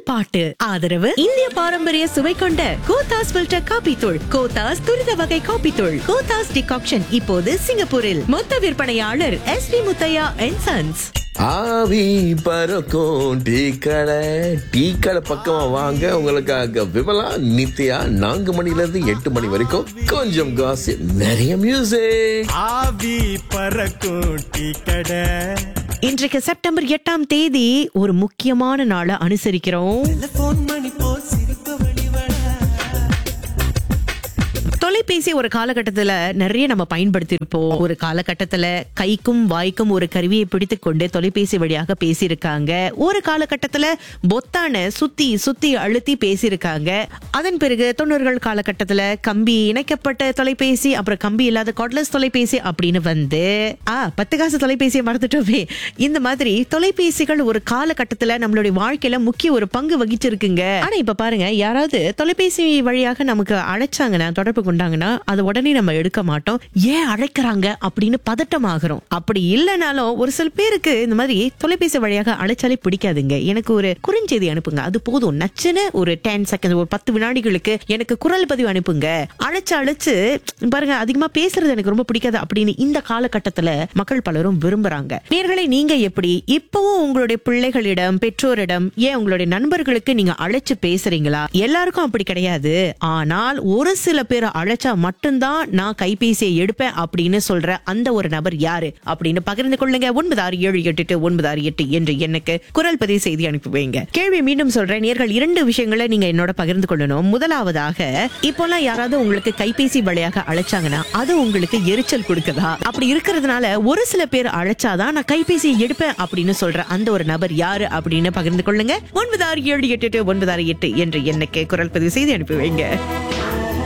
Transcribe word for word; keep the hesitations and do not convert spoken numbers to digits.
பாட்டு. ஆதரவு இந்திய பாரம்பரிய சுவை கொண்ட கோத்தாஸ் ஃபில்டர் காபி தூள், கோத்தாஸ் துரித வகை காபி தூள், கோத்தாஸ் டிகாக்ஷன் இப்போது சிங்கப்பூரில். மொத்த விற்பனையாளர் S B Muthiah and sons. ஆவி பறக்கும் டீ கடை. டீ கடை பக்கமா வாங்க, உங்களுக்காக விமலா நித்யா நான்கு மணில இருந்து எட்டு மணி வரைக்கும் கொஞ்சம் காசு, நிறைய மியூசிக். ஆவி பறக்கும் டீ கடை. இன்றைக்கு செப்டம்பர் எட்டாம் தேதி ஒரு முக்கியமான நாளை அனுசரிக்கிறோம். தொலைபேசி ஒரு காலகட்டத்துல நிறைய நம்ம பயன்படுத்தி இருப்போம். ஒரு காலகட்டத்துல கைக்கும் வாய்க்கும் ஒரு கருவியை பிடித்துக் கொண்டு தொலைபேசி வழியாக பேசியிருக்காங்க. ஒரு காலகட்டத்துல பொத்தான சுத்தி சுத்தி அழுத்தி பேசியிருக்காங்க. அதன் பிறகு தொண்ணூறுகள் காலகட்டத்துல கம்பி இணைக்கப்பட்ட தொலைபேசி, அப்புறம் கம்பி இல்லாத கார்ட்லெஸ் தொலைபேசி அப்படின்னு வந்து ஆ பத்து காசு தொலைபேசியை மறந்துட்டோமே. இந்த மாதிரி தொலைபேசிகள் ஒரு காலகட்டத்துல நம்மளுடைய வாழ்க்கையில முக்கிய ஒரு பங்கு வகிச்சிருக்குங்க. ஆனா இப்ப பாருங்க, யாராவது தொலைபேசி வழியாக நமக்கு அழைச்சாங்கன்னா, தொடர்பு கொண்டாங்கன்னா, அது உடனே நம்ம எடுக்க மாட்டோம். ஏன் அழைக்கிறாங்க அப்படின்னு பதட்டமாகறோம். அப்படி இல்லைனாலும் ஒரு சில பேருக்கு இந்த மாதிரி தொலைபேசி வழியாக அழைச்சாலே பிடிக்காதுங்க. எனக்கு ஒரு குறுஞ்செய்தி அனுப்புங்க, அது போதும். நச்சுன்னு ஒரு டென் செகண்ட், ஒரு பத்து வினாடிகளுக்கு எனக்கு குரல் பதிவு அனுப்புங்க. அழைச்சு அழைச்சு பாருங்க, அதிகமா பேசுறது எனக்கு ரொம்ப பிடிக்காது அப்படின்னு இந்த காலகட்டத்துல மக்கள் பலரும் விரும்புறாங்க. நேயர்களே, நீங்க எப்படி இப்பவும் உங்களுடைய பிள்ளைகளிடம், பெற்றோரிடம், ஏன் உங்களுடைய நண்பர்களுக்கு நீங்க அழைச்சு பேசுறீங்களா? எல்லாருக்கும் அப்படி கிடையாது. ஆனால் ஒரு சில பேர் அழைச்சா மட்டும்தான் நான் கைபேசியை எடுப்பேன் அப்படின்னு சொல்ற அந்த ஒரு நபர் யாரு அப்படின்னு பகிர்ந்து கொள்ளுங்க. ஒன்பது ஆறு ஏழு எட்டு ஒன்பது ஆறு எட்டு என்று எனக்கு குரல் பதிவு செய்தி அனுப்பி வைங்க. கேள்வி மீண்டும் சொல்றேன், நேர்கள் இரண்டு விஷயங்களை நீங்க என்னோட பகிர்ந்து கொள்ளணும். முதலாவதாக, இப்போலாம் யாராவது உங்களுக்கு கைபேசி வழியாக அழைச்சாங்கன்னா அது உங்களுக்கு எரிச்சல் கொடுக்குதா? அப்படி இருக்கிறதுனால ஒரு சில பேர் அழைச்சாதான் நான் கைபேசியை எடுப்பேன் அப்படின்னு சொல்ற அந்த ஒரு நபர் யாரு அப்படின்னு பகிர்ந்து கொள்ளுங்க. ஒன்பது ஆறு ஏழு எட்டு ஒன்பது ஆறு எட்டு என்று எனக்கு குரல் பதிவு செய்தி அனுப்பி வைங்க.